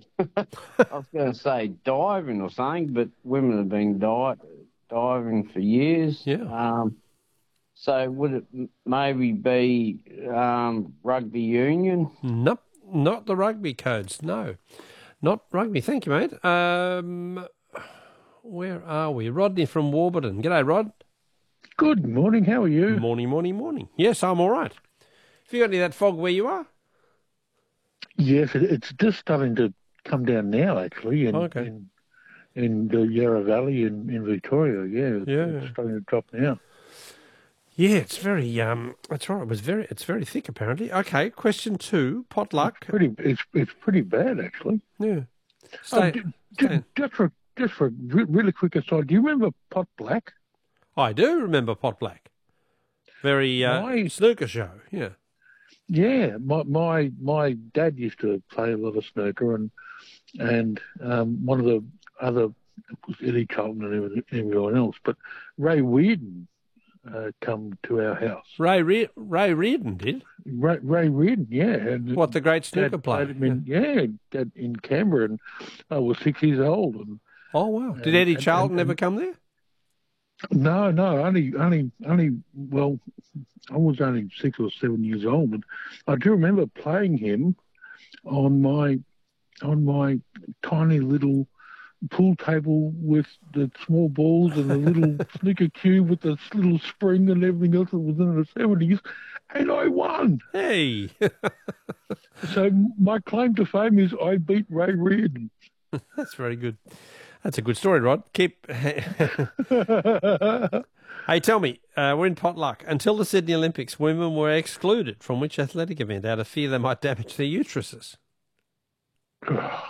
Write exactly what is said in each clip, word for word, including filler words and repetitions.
I was going to say diving or something, but women have been di- diving for years. Yeah. Um, so would it m- maybe be um, rugby union? Nope, not the rugby codes. No, not rugby. Thank you, mate. Um, where are we? Rodney from Warburton. G'day, Rod. Good morning. How are you? Morning, morning, morning. Yes, I'm all right. Have you got any of that fog where you are? Yes, it, it's just starting to come down now, actually, in Okay. in, in the Yarra Valley in, in Victoria. Yeah, it's, Yeah. it's starting to drop now. Yeah, it's very. Um, that's right. It was very. It's very thick, apparently. Okay. Question two. Potluck. Pretty, it's it's pretty bad, actually. Yeah. Oh, Stay. ju- stay ju- in. just for just for re- really quick aside, do you remember Pot Black? I do remember Pot Black. Very uh, My- snooker show. Yeah. Yeah, my my my dad used to play a lot of snooker, and and um, one of the other was Eddie Carlton and everyone else, but Ray Weirden uh, come to our house. Ray Re- Ray Reardon did. Ray, Ray Reardon, yeah. And What, the great snooker Dad player? played him in, yeah, Dad in Canberra, and I was six years old. And Oh wow! Did and- Eddie and- Charlton and- ever come there? no, no, only, only, only. Well, I was only six or seven years old, but I do remember playing him on my on my tiny little pool table with the small balls and the little snooker cube with the little spring and everything else that was in the seventies, and I won. Hey, So my claim to fame is I beat Ray Reardon. that's very good. That's a good story, Rod. Keep. Hey, tell me, uh, we're in potluck. Until the Sydney Olympics, women were excluded from which athletic event out of fear they might damage their uteruses? I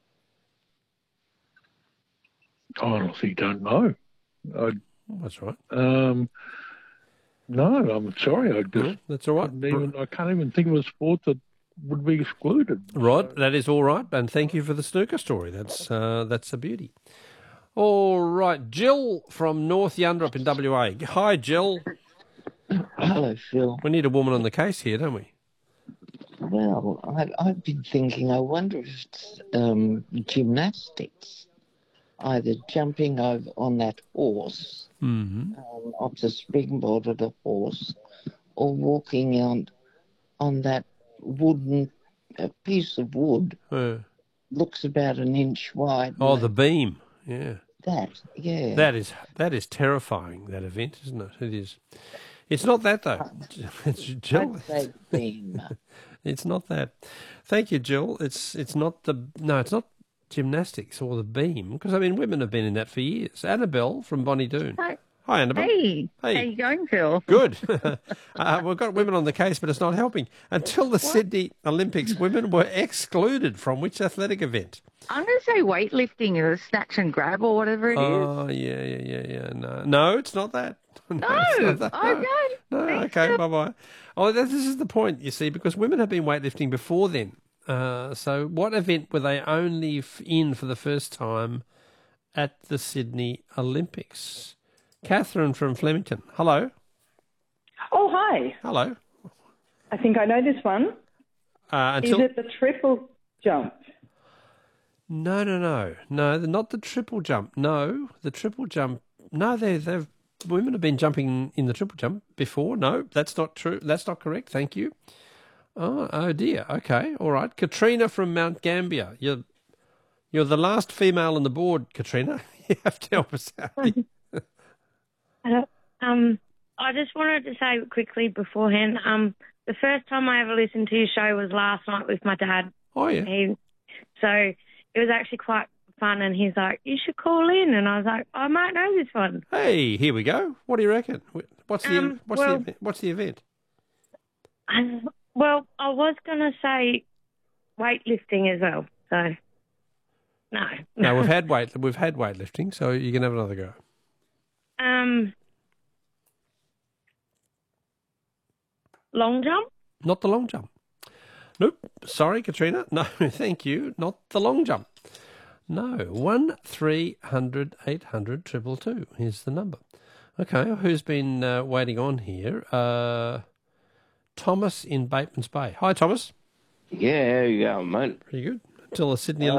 honestly don't know. I, That's right. um, no, I'm sorry. I just Well, that's all right. couldn't even, I can't even think of a sport that would be excluded. Rod, that is all right, and thank you for the snooker story. That's uh, that's a beauty. All right, Jill from North Yunderup in W A. Hi, Jill. Hello, Phil. We need a woman on the case here, don't we? Well, I, I've been thinking, I wonder if it's um, gymnastics, either jumping over on that horse, Mm-hmm. um, off the springboard of the horse, or walking on on that wooden uh, piece of wood, Uh, looks about an inch wide. oh, like the beam. Yeah. that, yeah. That is that is terrifying, that event, isn't it? It is. It's not that, though. It's Jill. I'd say beam. It's not that. Thank you, Jill. It's it's not the no. It's not gymnastics or the beam, because I mean women have been in that for years. Annabelle from Bonnie Doon. Hi. Hi, Annabelle. Hey, Hey. how you going, Phil? Good. uh, we've got women on the case, but it's not helping. Until the Sydney Olympics, women were excluded from which athletic event? I'm going to say weightlifting or snatch and grab or whatever it is. Oh, yeah, yeah, yeah, yeah. No, no, it's not that. No, No, it's not that. okay. No, Thanks, okay, Phil. bye-bye. Oh, this is the point, you see, because women have been weightlifting before then. Uh, so what event were they only f- in for the first time at the Sydney Olympics? Catherine from Flemington. Hello. Oh, hi. Hello. I think I know this one. Uh, Is until it the triple jump? No, no, no, no. they're Not the triple jump. No, the triple jump. No, they they've women have been jumping in the triple jump before. No, that's not true. That's not correct. Thank you. Oh, oh dear. Okay, all right. Katrina from Mount Gambier. You're you're the last female on the board, Katrina. You have to help us out. Hello. Um, I just wanted to say quickly beforehand, um, the first time I ever listened to your show was last night with my dad. Oh yeah. He, so it was actually quite fun, and he's like, "You should call in," and I was like, "I might know this one." Hey, here we go. What do you reckon? What's the Um, what's well- the event? What's the event? Um, well, I was gonna say weightlifting as well. So no, No, we've had weight we've had weightlifting, so you can have another go. um, long jump. Not the long jump. Nope. Sorry, Katrina. No, thank you. Not the long jump. No. One three hundred eight hundred triple two is the number. Okay. Who's been uh, waiting on here? Uh, Thomas in Bateman's Bay. Hi, Thomas. Yeah, how you going, mate? Pretty good. Until the Sydney